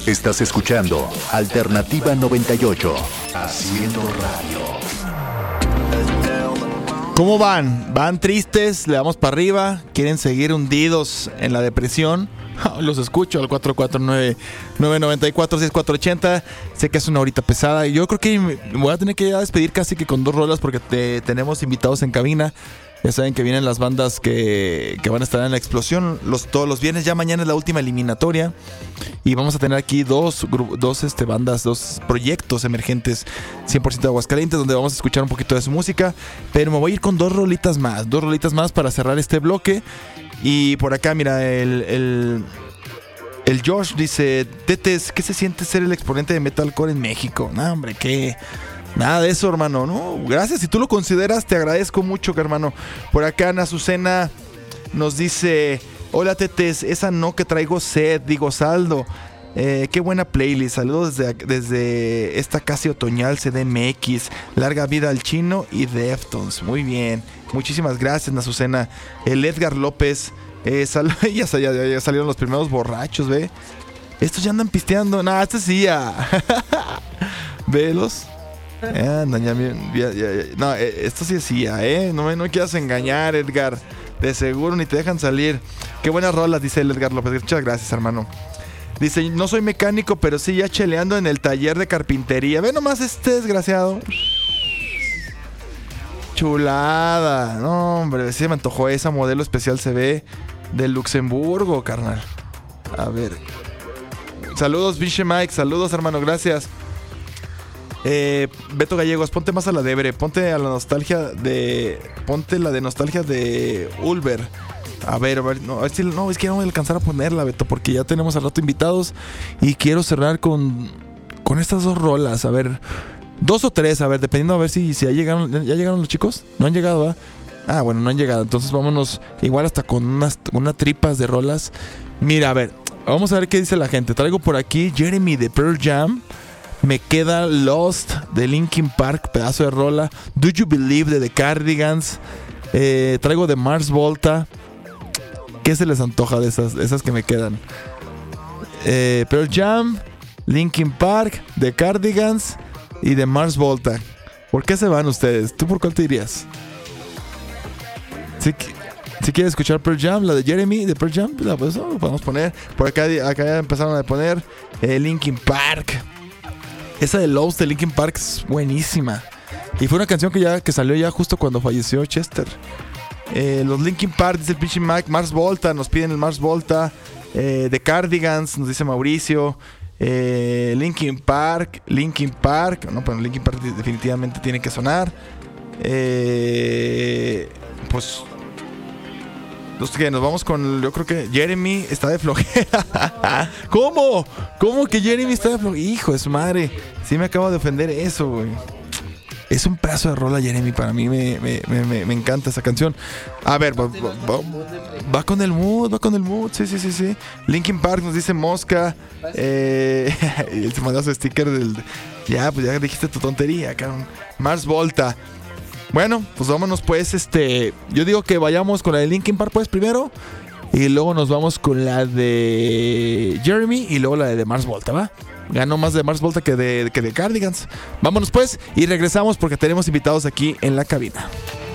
Estás escuchando Alternativa 98, haciendo radio. ¿Cómo van? ¿Van tristes? ¿Le damos para arriba? ¿Quieren seguir hundidos en la depresión? Los escucho al 449-994-6480. Sé que es una horita pesada y yo creo que me voy a tener que ya despedir casi que con 2 rolas porque tenemos invitados en cabina. Ya saben que vienen las bandas que van a estar en la explosión todos los viernes. Ya mañana es la última eliminatoria y vamos a tener aquí dos bandas, 2 proyectos emergentes 100% de Aguascalientes, donde vamos a escuchar un poquito de su música. Pero me voy a ir con 2 rolitas más para cerrar este bloque. Y por acá, mira, el Josh dice: Tetes, ¿qué se siente ser el exponente de metalcore en México? No, hombre, ¿qué? Nada de eso, hermano. No, gracias. Si tú lo consideras, te agradezco mucho, hermano. Por acá, Ana Azucena nos dice: hola, Tetes, esa no que traigo sed, digo saldo. Qué buena playlist. Saludos desde esta casi otoñal CDMX. Larga vida al Chino y Deftones. Muy bien. Muchísimas gracias, Azucena. El Edgar López. Ya salieron los primeros borrachos, ¿ve? Estos ya andan pisteando. Nah, este sí ya. Velos. No, esto sí decía, no quieras engañar, Edgar. De seguro ni te dejan salir. Qué buenas rolas, dice el Edgar López. Muchas gracias, hermano. Dice: no soy mecánico, pero sí ya cheleando en el taller de carpintería. Ve nomás este desgraciado. Chulada. No, hombre, sí me antojó esa modelo especial CB de Luxemburgo, carnal. A ver. Saludos, Vinche Mike. Saludos, hermano, gracias. Beto Gallegos, ponte más a la debre, ponte la de nostalgia de Ulver. A ver, no, es que no voy a alcanzar a ponerla, Beto, porque ya tenemos al rato invitados y quiero cerrar con estas 2 rolas. A ver, 2 o 3, a ver, dependiendo, a ver si ya llegaron los chicos. ¿No han llegado, ¿va? Ah, bueno, no han llegado, entonces vámonos igual hasta con unas tripas de rolas. Mira, a ver, vamos a ver qué dice la gente. Traigo por aquí Jeremy de Pearl Jam. Me queda Lost de Linkin Park, pedazo de rola. Do You Believe de The Cardigans. Traigo de Mars Volta. ¿Qué se les antoja de esas que me quedan? Pearl Jam, Linkin Park, The Cardigans y de Mars Volta. ¿Por qué se van ustedes? ¿Tú por cuál te irías? Si quieres escuchar Pearl Jam, la de Jeremy de Pearl Jam, pues lo podemos poner. Por acá ya empezaron a poner Linkin Park. Esa de Lost de Linkin Park es buenísima. Y fue una canción que salió ya justo cuando falleció Chester. Los Linkin Park, dice el pinche Mike. Mars Volta, nos piden el Mars Volta. The Cardigans, nos dice Mauricio. Linkin Park. No, pero Linkin Park definitivamente tiene que sonar. Pues nos vamos con, yo creo que Jeremy está de flojera. ¿Cómo que Jeremy está de flojera? Hijo de su madre, sí me acabo de ofender eso, güey. Es un pedazo de rola, Jeremy. Para mí me encanta esa canción. A ver, va con el mood. Sí. Linkin Park, nos dice Mosca. Él se mandó su sticker del... Ya, pues ya dijiste tu tontería, cabrón. Mars Volta. Bueno, pues vámonos pues, yo digo que vayamos con la de Linkin Park pues primero, y luego nos vamos con la de Jeremy y luego la de Mars Volta, ¿va? Ganó más de Mars Volta que de Cardigans. Vámonos pues y regresamos porque tenemos invitados aquí en la cabina.